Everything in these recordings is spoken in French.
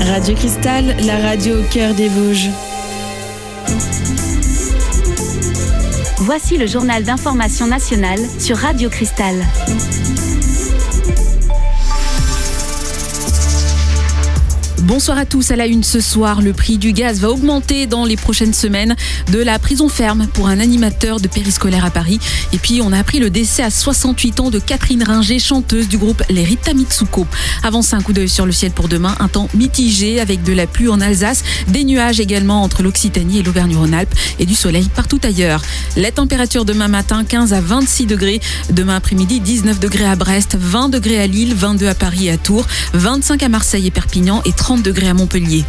Radio Cristal, la radio au cœur des Vosges. Voici le journal d'information nationale sur Radio Cristal. Bonsoir à tous. À la une ce soir, le prix du gaz va augmenter dans les prochaines semaines. De la prison ferme pour un animateur de périscolaire à Paris. Et puis, on a appris le décès à 68 ans de Catherine Ringer, chanteuse du groupe Les Rita Mitsuko. Avant ça, un coup d'œil sur le ciel pour demain. Un temps mitigé avec de la pluie en Alsace, des nuages également entre l'Occitanie et l'Auvergne-Rhône-Alpes et du soleil partout ailleurs. La température demain matin, 15 à 26 degrés. Demain après-midi, 19 degrés à Brest, 20 degrés à Lille, 22 à Paris et à Tours, 25 à Marseille et Perpignan et 30 degrés à Montpellier.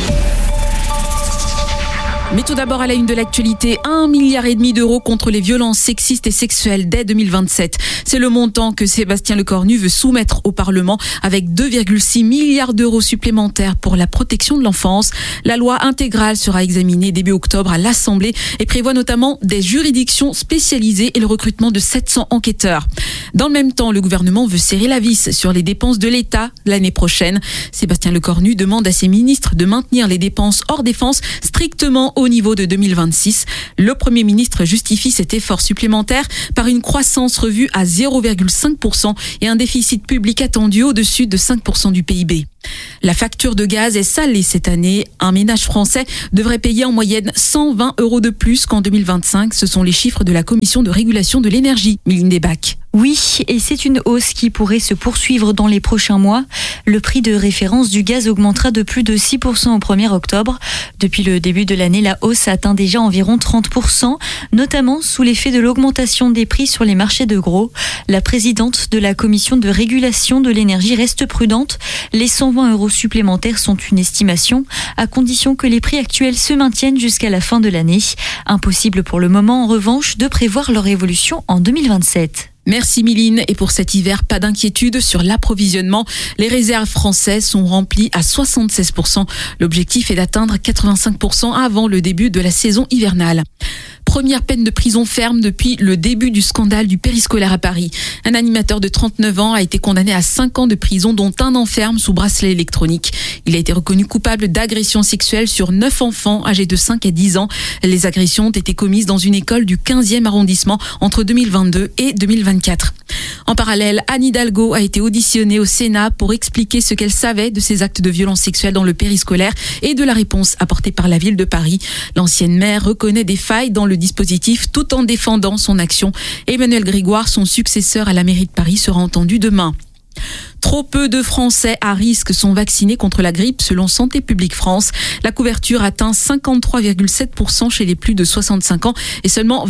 Mais tout d'abord à la une de l'actualité, 1,5 milliard d'euros contre les violences sexistes et sexuelles dès 2027. C'est le montant que Sébastien Lecornu veut soumettre au Parlement avec 2,6 milliards d'euros supplémentaires pour la protection de l'enfance. La loi intégrale sera examinée début octobre à l'Assemblée et prévoit notamment des juridictions spécialisées et le recrutement de 700 enquêteurs. Dans le même temps, le gouvernement veut serrer la vis sur les dépenses de l'État l'année prochaine. Sébastien Lecornu demande à ses ministres de maintenir les dépenses hors défense strictement au niveau de 2026. Le Premier ministre justifie cet effort supplémentaire par une croissance revue à 0,5% et un déficit public attendu au-dessus de 5% du PIB. La facture de gaz est salée cette année. Un ménage français devrait payer en moyenne 120 € de plus qu'en 2025. Ce sont les chiffres de la Commission de régulation de l'énergie. Méline Desbacs. Oui, et c'est une hausse qui pourrait se poursuivre dans les prochains mois. Le prix de référence du gaz augmentera de plus de 6% au 1er octobre. Depuis le début de l'année, la hausse atteint déjà environ 30%, notamment sous l'effet de l'augmentation des prix sur les marchés de gros. La présidente de la Commission de régulation de l'énergie reste prudente. Les 120 € supplémentaires sont une estimation, à condition que les prix actuels se maintiennent jusqu'à la fin de l'année. Impossible pour le moment, en revanche, de prévoir leur évolution en 2027. Merci Méline. Et pour cet hiver, pas d'inquiétude sur l'approvisionnement. Les réserves françaises sont remplies à 76%. L'objectif est d'atteindre 85% avant le début de la saison hivernale. Première peine de prison ferme depuis le début du scandale du périscolaire à Paris. Un animateur de 39 ans a été condamné à 5 ans de prison, dont 1 an ferme sous bracelet électronique. Il a été reconnu coupable d'agression sexuelle sur 9 enfants âgés de 5 à 10 ans. Les agressions ont été commises dans une école du 15e arrondissement entre 2022 et 2024. En parallèle, Anne Hidalgo a été auditionnée au Sénat pour expliquer ce qu'elle savait de ces actes de violence sexuelle dans le périscolaire et de la réponse apportée par la ville de Paris. L'ancienne maire reconnaît des failles dans le dispositif tout en défendant son action. Emmanuel Grégoire, son successeur à la mairie de Paris, sera entendu demain. Trop peu de Français à risque sont vaccinés contre la grippe selon Santé publique France. La couverture atteint 53,7% chez les plus de 65 ans et seulement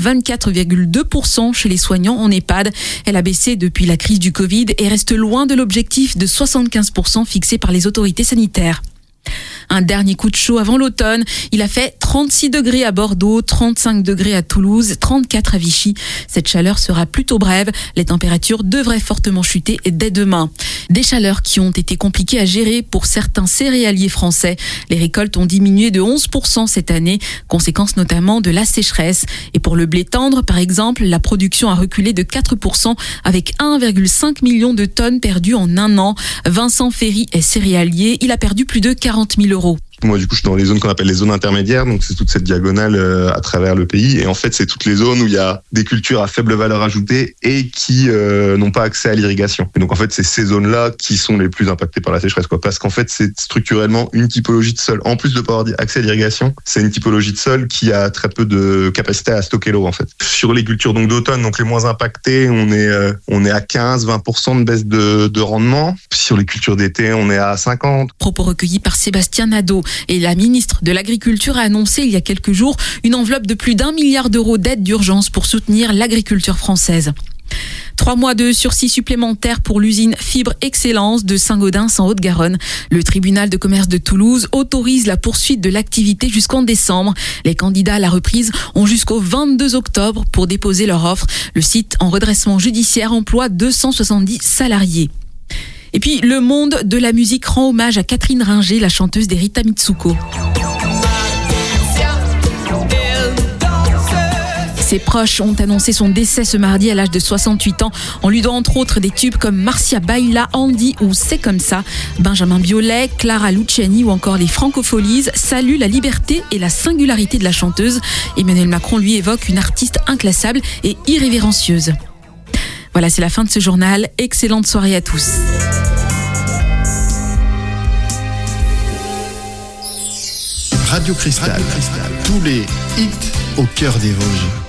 24,2% chez les soignants en EHPAD. Elle a baissé depuis la crise du Covid et reste loin de l'objectif de 75% fixé par les autorités sanitaires. Un dernier coup de chaud avant l'automne. Il a fait 36 degrés à Bordeaux, 35 degrés à Toulouse, 34 à Vichy. Cette chaleur sera plutôt brève. Les températures devraient fortement chuter dès demain. Des chaleurs qui ont été compliquées à gérer pour certains céréaliers français. Les récoltes ont diminué de 11% cette année, conséquence notamment de la sécheresse. Et pour le blé tendre, par exemple, la production a reculé de 4% avec 1,5 million de tonnes perdues en un an. Vincent Ferry est céréalier. Il a perdu plus de 40 000 €. Moi, du coup, je suis dans les zones qu'on appelle les zones intermédiaires, donc c'est toute cette diagonale à travers le pays. Et en fait, c'est toutes les zones où il y a des cultures à faible valeur ajoutée et qui n'ont pas accès à l'irrigation. Et donc, en fait, c'est ces zones-là qui sont les plus impactées par la sécheresse, quoi. Parce qu'en fait, c'est structurellement une typologie de sol. En plus de pas avoir accès à l'irrigation, c'est une typologie de sol qui a très peu de capacité à stocker l'eau, en fait. Sur les cultures donc d'automne, donc les moins impactées, on est à 15-20% de baisse de rendement. Sur les cultures d'été, on est à 50%. Propos recueillis par Sébastien Nadeau. Et la ministre de l'Agriculture a annoncé il y a quelques jours une enveloppe de plus d'1 milliard d'euros d'aide d'urgence pour soutenir l'agriculture française. 3 mois de sursis supplémentaires pour l'usine Fibre Excellence de Saint-Gaudens en Haute-Garonne. Le tribunal de commerce de Toulouse autorise la poursuite de l'activité jusqu'en décembre. Les candidats à la reprise ont jusqu'au 22 octobre pour déposer leur offre. Le site en redressement judiciaire emploie 270 salariés. Et puis, le monde de la musique rend hommage à Catherine Ringer, la chanteuse des Rita Mitsuko. Ses proches ont annoncé son décès ce mardi à l'âge de 68 ans. On lui doit entre autres des tubes comme Marcia Baila, Andy ou C'est comme ça. Benjamin Biolay, Clara Luciani ou encore les Francofolies saluent la liberté et la singularité de la chanteuse. Emmanuel Macron lui évoque une artiste inclassable et irrévérencieuse. Voilà, c'est la fin de ce journal. Excellente soirée à tous. Radio Cristal. Tous les hits au cœur des Vosges.